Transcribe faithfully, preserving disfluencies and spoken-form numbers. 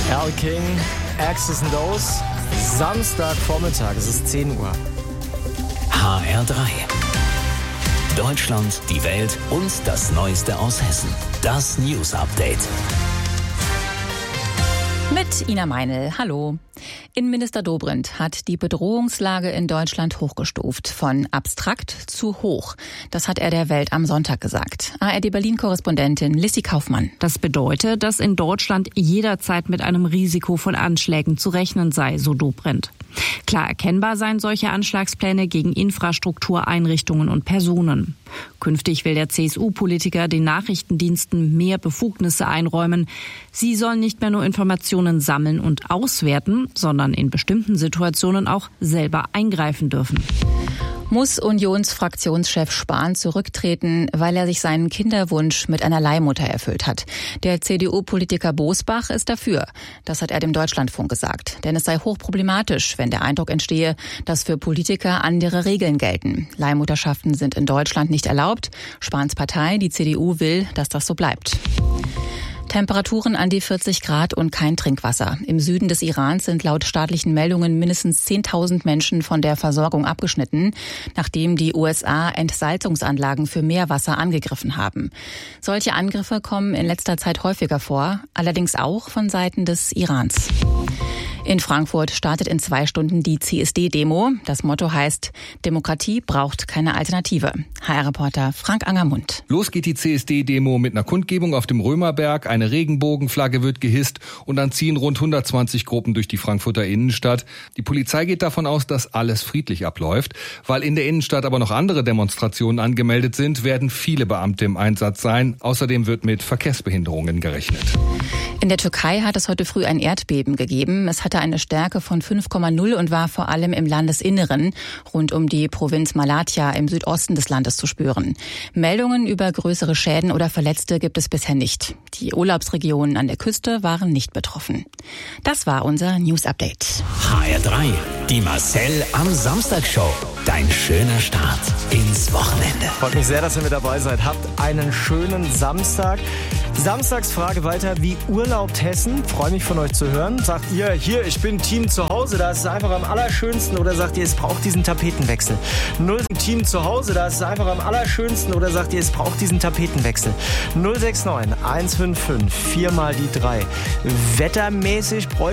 Al King, Axis and O's, Samstagvormittag, es ist zehn Uhr. H R drei. Deutschland, die Welt und das Neueste aus Hessen. Das News Update. Mit Ina Meinl, hallo. Innenminister Dobrindt hat die Bedrohungslage in Deutschland hochgestuft. Von abstrakt zu hoch. Das hat er der Welt am Sonntag gesagt. A R D Berlin-Korrespondentin Lissy Kaufmann. Das bedeutet, dass in Deutschland jederzeit mit einem Risiko von Anschlägen zu rechnen sei, so Dobrindt. Klar erkennbar seien solche Anschlagspläne gegen Infrastruktur, Einrichtungen und Personen. Künftig will der C S U-Politiker den Nachrichtendiensten mehr Befugnisse einräumen. Sie sollen nicht mehr nur Informationen sammeln und auswerten, sondern in bestimmten Situationen auch selber eingreifen dürfen. Muss Unionsfraktionschef Spahn zurücktreten, weil er sich seinen Kinderwunsch mit einer Leihmutter erfüllt hat. Der C D U-Politiker Bosbach ist dafür. Das hat er dem Deutschlandfunk gesagt. Denn es sei hochproblematisch, wenn der Eindruck entstehe, dass für Politiker andere Regeln gelten. Leihmutterschaften sind in Deutschland nicht erlaubt. Spahns Partei, die C D U, will, dass das so bleibt. Temperaturen an die vierzig Grad und kein Trinkwasser. Im Süden des Irans sind laut staatlichen Meldungen mindestens zehntausend Menschen von der Versorgung abgeschnitten, nachdem die U S A Entsalzungsanlagen für Meerwasser angegriffen haben. Solche Angriffe kommen in letzter Zeit häufiger vor, allerdings auch von Seiten des Irans. In Frankfurt startet in zwei Stunden die C S D-Demo. Das Motto heißt, Demokratie braucht keine Alternative. H R-Reporter Frank Angermund. Los geht die C S D-Demo mit einer Kundgebung auf dem Römerberg. Eine Regenbogenflagge wird gehisst und dann ziehen rund hundertzwanzig Gruppen durch die Frankfurter Innenstadt. Die Polizei geht davon aus, dass alles friedlich abläuft. Weil in der Innenstadt aber noch andere Demonstrationen angemeldet sind, werden viele Beamte im Einsatz sein. Außerdem wird mit Verkehrsbehinderungen gerechnet. In der Türkei hat es heute früh ein Erdbeben gegeben. Es hatte eine Stärke von fünf Komma null und war vor allem im Landesinneren rund um die Provinz Malatya im Südosten des Landes zu spüren. Meldungen über größere Schäden oder Verletzte gibt es bisher nicht. Die Urlaubsregionen an der Küste waren nicht betroffen. Das war unser News Update. H R drei. Die Marcel am Samstag Show. Dein schöner Start ins Wochenende. Freut mich sehr, dass ihr mit dabei seid. Habt einen schönen Samstag. Samstagsfrage weiter, wie urlaubt Hessen? Freue mich von euch zu hören. Sagt ihr, hier, ich bin Team zu Hause, da ist es einfach am allerschönsten, oder sagt ihr, es braucht diesen Tapetenwechsel? Null Team zu Hause, da ist es einfach am allerschönsten, oder sagt ihr, es braucht diesen Tapetenwechsel? null sechs neun eins fünf fünf vier mal die drei. Wettermäßig bräuchte